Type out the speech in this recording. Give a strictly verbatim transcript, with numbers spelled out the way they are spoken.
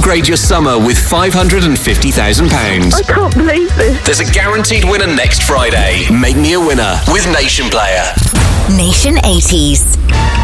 upgrade your summer with five hundred fifty thousand pounds. I can't believe this. There's a guaranteed winner next Friday. Make me a winner with Nation Player. Nation eighties.